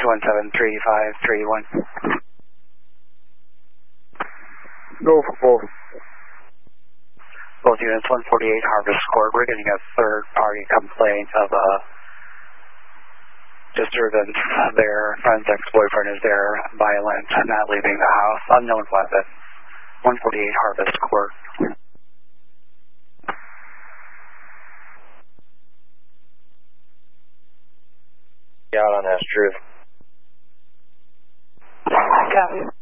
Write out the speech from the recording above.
173531. Go for both. Both units, 148 Harvest Court. We're getting a third-party complaint of a disturbance. Their friend's ex-boyfriend is there, violent, not leaving the house. Unknown weapon. 148 Harvest Court. Out on that truth. Copy.